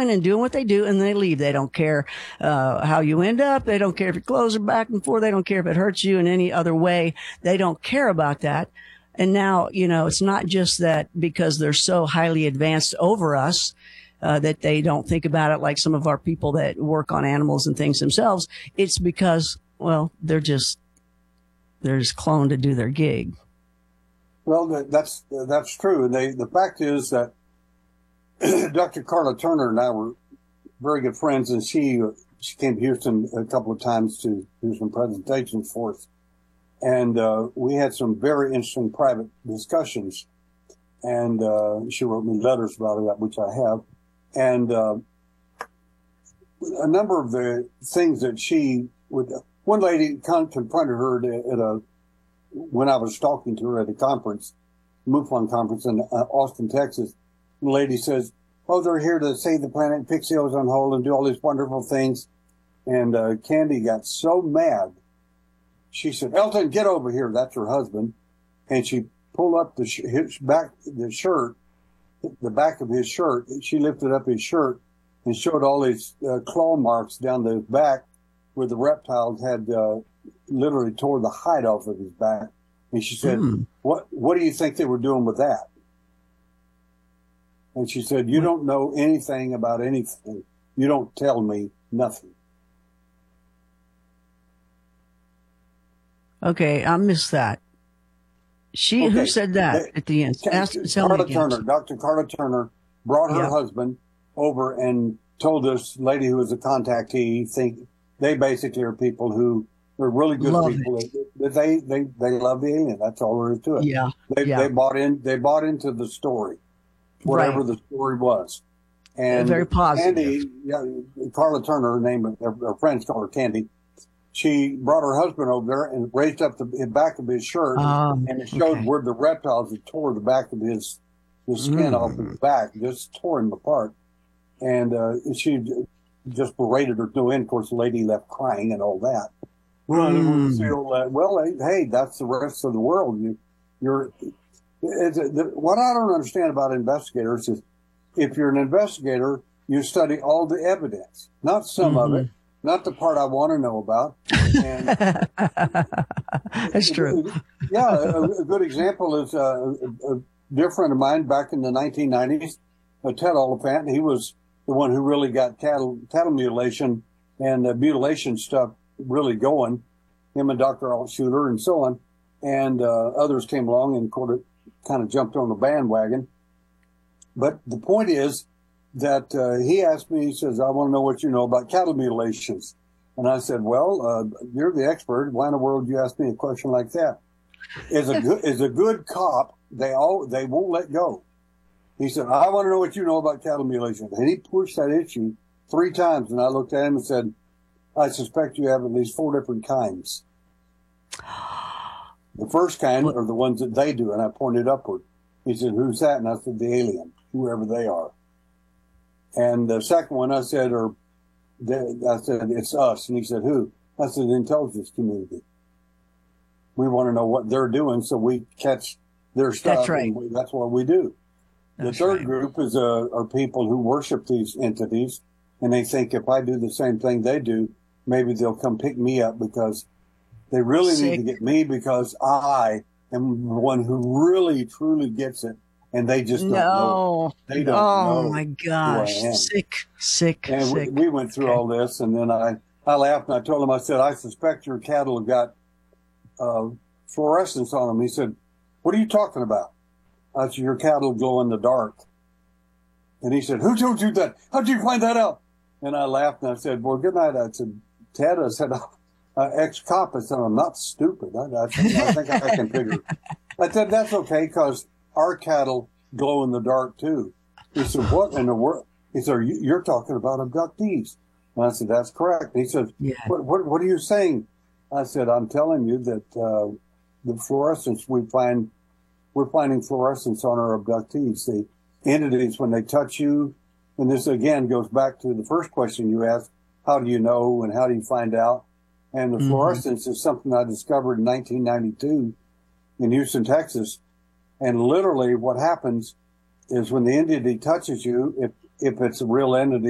coming and doing what they do, and they leave. They don't care how you end up. They don't care if your clothes are back and forth. They don't care if it hurts you in any other way. They don't care about that. And now, it's not just that because they're so highly advanced over us, that they don't think about it like some of our people that work on animals and things themselves. It's because, well, they're just cloned to do their gig. Well, that's true. The fact is that Dr. Carla Turner and I were very good friends, and she came to Houston a couple of times to do some presentations for us. And we had some very interesting private discussions. And she wrote me letters about it, which I have. And a number of the things that she would, one lady confronted her when I was talking to her at a conference, MUFON conference in Austin, Texas. The lady says, "Oh, they're here to save the planet, fix the ozone hole, and do all these wonderful things." And Candy got so mad. She said, "Elton, get over here." That's her husband. And she pulled up the back of his shirt. She lifted up his shirt and showed all his claw marks down the back where the reptiles had literally tore the hide off of his back. And she said, What do you think they were doing with that? And she said, "You don't know anything about anything. You don't tell me nothing." Okay, I missed that. Who said that at the end? Carla Turner, Dr. Carla Turner brought her husband over and told this lady who was a contactee, they basically are people who are really good people. They love the alien. That's all there is to it. Yeah. They bought into the story, whatever the story was. And very positive. Candy, Carla Turner, her name, her friends call her Candy. She brought her husband over there and raised up the back of his shirt, and it showed where the reptiles had tore the back of his skin off his back, just tore him apart. And she just berated her to end. Of course, the lady left crying and all that. Well, I didn't want to see all that. Well, hey, that's the rest of the world. What I don't understand about investigators is if you're an investigator, you study all the evidence, not some of it. Not the part I want to know about. And that's true. Yeah, a good example is a dear friend of mine back in the 1990s, Ted Oliphant. He was the one who really got cattle mutilation and mutilation stuff really going. Him and Dr. Altshuler and so on. And others came along and kind of jumped on the bandwagon. But the point is, that he asked me, he says, "I want to know what you know about cattle mutilations." And I said, "Well, you're the expert. Why in the world do you ask me a question like that?" As a good cop, they won't let go. He said, "I want to know what you know about cattle mutilations." And he pushed that issue 3 times. And I looked at him and said, "I suspect you have at least 4 different kinds. The first kind are the ones that they do." And I pointed upward. He said, "Who's that?" And I said, "The alien, whoever they are." And the second one, I said, "It's us." And he said, "Who?" I said, "The intelligence community. We want to know what they're doing so we catch their stuff." That's right. And that's what we do. The third group are people who worship these entities, and they think if I do the same thing they do, maybe they'll come pick me up because they really need to get me because I am the one who really, truly gets it. And they just don't know. They don't know. Oh my gosh. Sick. And we went through all this, and then I laughed and I told him, I said, "I suspect your cattle have got fluorescence on them." He said, "What are you talking about?" I said, "Your cattle glow in the dark." And he said, "Who told you that? How'd you find that out?" And I laughed and I said, "Well, good night." I said, "Ted," I said, ex-cop, I said, "I'm not stupid. I think I can figure it." I said, "That's okay, because our cattle glow in the dark too." He said, "What in the world?" He said, "You're talking about abductees." And I said, "That's correct." He said, What are you saying?" I said, "I'm telling you that the fluorescence we're finding fluorescence on our abductees. The entities, when they touch you, and this again goes back to the first question you asked, how do you know and how do you find out? And the fluorescence is something I discovered in 1992 in Houston, Texas. And literally what happens is when the entity touches you, if it's a real entity,